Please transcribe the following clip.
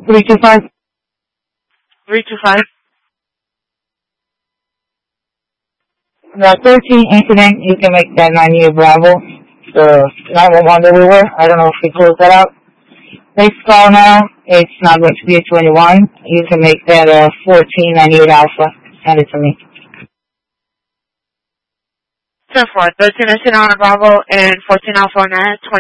325. 325. The 13 incident, you can make that 98 Bravo. The 911 that we were, I don't know if we closed that out. Next call now, it's not going to be a 21. You can make that a 1498 Alpha. Send it to me. 10-4, 13 incident on Bravo and 14 Alpha on that,